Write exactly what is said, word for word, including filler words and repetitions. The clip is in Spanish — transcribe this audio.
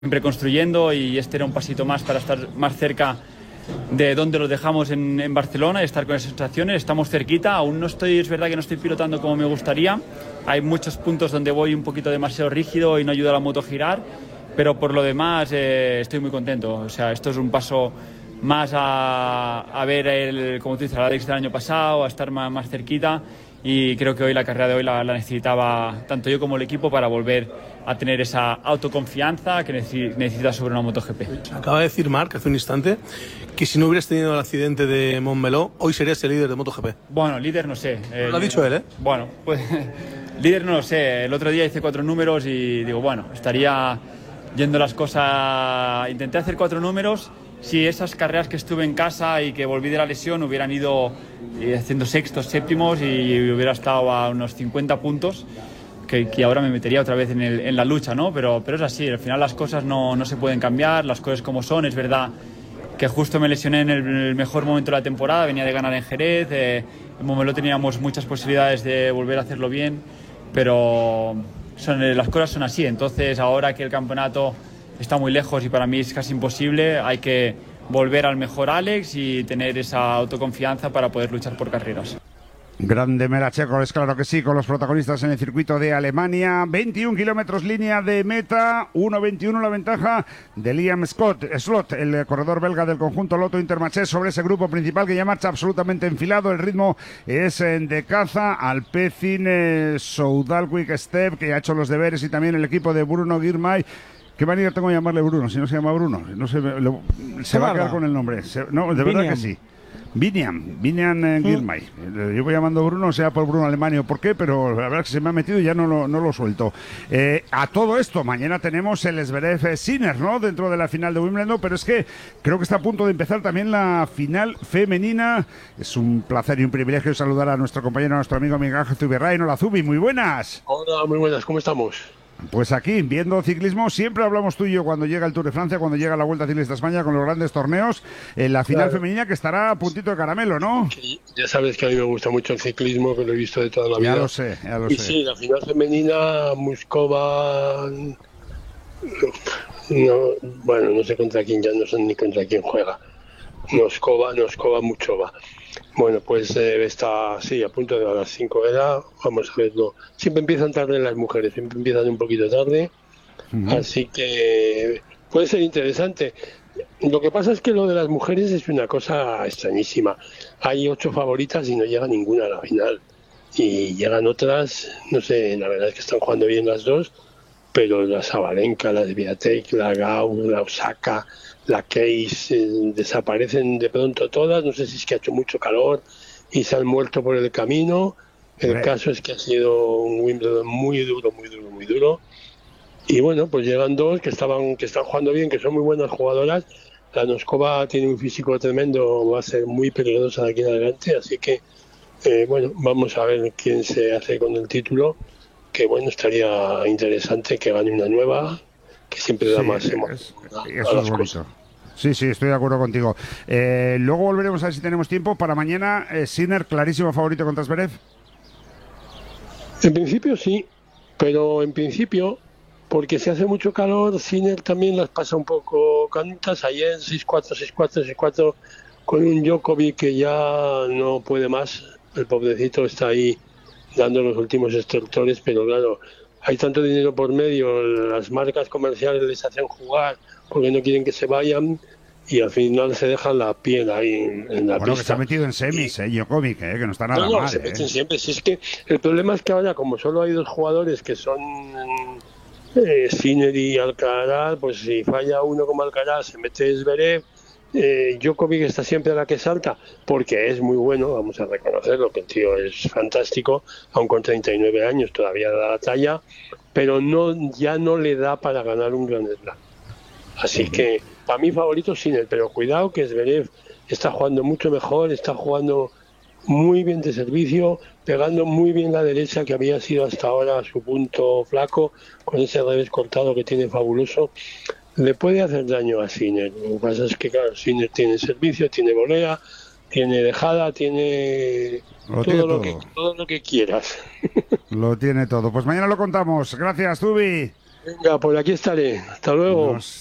siempre construyendo, y este era un pasito más para estar más cerca de donde lo dejamos en, en Barcelona y estar con esas sensaciones. Estamos cerquita, aún no estoy, es verdad que no estoy pilotando como me gustaría, hay muchos puntos donde voy un poquito demasiado rígido y no ayuda a la moto a girar, pero por lo demás eh, estoy muy contento. O sea, esto es un paso más a, a ver, el, como tú dices, el Alex del año pasado, a estar más, más cerquita, y creo que hoy la carrera de hoy la, la necesitaba tanto yo como el equipo para volver a tener esa autoconfianza que necesita sobre una MotoGP. Acaba de decir Marc hace un instante que si no hubieras tenido el accidente de Montmeló, hoy serías el líder de MotoGP. Bueno, líder no sé. Eh, lo ha dicho él, ¿eh? Bueno, pues líder no lo sé. El otro día hice cuatro números y digo, bueno, estaría yendo las cosas... Intenté hacer cuatro números. Si esas carreras que estuve en casa y que volví de la lesión hubieran ido haciendo sextos, séptimos y hubiera estado a unos cincuenta puntos, que, que ahora me metería otra vez en, el, en la lucha, ¿no? Pero, pero es así, al final las cosas no, no se pueden cambiar, las cosas como son. Es verdad que justo me lesioné en el, en el mejor momento de la temporada, venía de ganar en Jerez, eh, en Montmeló teníamos muchas posibilidades de volver a hacerlo bien, pero son, las cosas son así. Entonces ahora que el campeonato está muy lejos y para mí es casi imposible, hay que volver al mejor Alex y tener esa autoconfianza para poder luchar por carreras. Grande Melachecoles, claro que sí, con los protagonistas en el circuito de Alemania. veintiún kilómetros línea de meta, uno veintiuno la ventaja de Liam Scott, Slot, el corredor belga del conjunto Lotto Intermarché, sobre ese grupo principal que ya marcha absolutamente enfilado. El ritmo es de caza. Alpecin, eh, Soudal Quick Step, que ha hecho los deberes, y también el equipo de Bruno Girmay. ¿Qué manera tengo de llamarle Bruno? Si no se llama Bruno, no se, lo, se va a quedar con el nombre. Se, no, de verdad que sí. Vinian, Vinian eh, Girmay. Mm. Yo voy llamando Bruno, sea por Bruno Alemania o por qué, pero la verdad es que se me ha metido y ya no lo, no lo suelto. Eh, a todo esto, mañana tenemos el Zverev Sinner, ¿no? Dentro de la final de Wimbledon, pero es que creo que está a punto de empezar también la final femenina. Es un placer y un privilegio saludar a nuestro compañero, a nuestro amigo Miguel Ángel Zubirrain. Hola, Zubi, muy buenas. Hola, muy buenas, ¿cómo estamos? Pues aquí, viendo ciclismo, siempre hablamos tú y yo cuando llega el Tour de Francia, cuando llega la Vuelta Ciclista a España con los grandes torneos, en la final claro. femenina que estará a puntito de caramelo, ¿no? Sí, ya sabes que a mí me gusta mucho el ciclismo, que lo he visto de toda la ya vida. Ya lo sé, ya lo y sé. Y sí, la final femenina, Muskova, no, bueno, no sé contra quién, ya no sé ni contra quién juega. Noskova, Noskova, Muchova. Bueno, pues eh, está, sí, a punto de a las cinco era, vamos a verlo. Siempre empiezan tarde las mujeres, siempre empiezan un poquito tarde, uh-huh. Así que puede ser interesante. Lo que pasa es que lo de las mujeres es una cosa extrañísima. Hay ocho favoritas y no llega ninguna a la final. Y llegan otras, no sé, la verdad es que están jugando bien las dos, pero la Sabalenka, la Swiatek, la Gau, la Osaka, la Case, eh, desaparecen de pronto todas. No sé si es que ha hecho mucho calor y se han muerto por el camino. El Bien. caso es que ha sido un Wimbledon muy duro, muy duro, muy duro. Y bueno, pues llegan dos que estaban, que están jugando bien, que son muy buenas jugadoras. La Noskova tiene un físico tremendo, va a ser muy peligrosa de aquí en adelante, así que eh, bueno, vamos a ver quién se hace con el título. Que bueno, estaría interesante que gane una nueva, que siempre da sí, más emoción. Eso es bonito. Sí, sí, estoy de acuerdo contigo. Eh, luego volveremos a ver si tenemos tiempo. Para mañana, eh, Sinner, clarísimo favorito contra Zverev. En principio sí, pero en principio, porque si hace mucho calor, Sinner también las pasa un poco canutas. Ayer seis cuatro, seis cuatro, seis cuatro, con un Djokovic que ya no puede más. El pobrecito está ahí dando los últimos extortores, pero claro, hay tanto dinero por medio, las marcas comerciales les hacen jugar porque no quieren que se vayan y al final se dejan la piel ahí en, en la bueno, pista. Que se ha metido en semis, y... eh, Djokovic, eh, que no está nada no, no, mal. se eh. meten siempre. Si es que el problema es que ahora, como solo hay dos jugadores que son eh, Sinner y Alcaraz, pues si falla uno como Alcaraz, se mete Zverev. Eh, Djokovic está siempre a la que salta porque es muy bueno, vamos a reconocerlo, que el tío es fantástico, aun con treinta y nueve años todavía da la talla, pero no ya no le da para ganar un Grand Slam. Así uh-huh. que para mí favorito Sinner, pero cuidado que Zverev está jugando mucho mejor, está jugando muy bien de servicio, pegando muy bien la derecha, que había sido hasta ahora su punto flaco, con ese revés cortado que tiene fabuloso. Le puede hacer daño a Sinner. Lo que pasa es que, claro, Sinner tiene servicio, tiene volea, tiene dejada, tiene, lo todo, tiene lo todo. Que, todo lo que quieras. Lo tiene todo. Pues mañana lo contamos. Gracias, Zubi. Venga, por aquí estaré. Hasta luego. Nos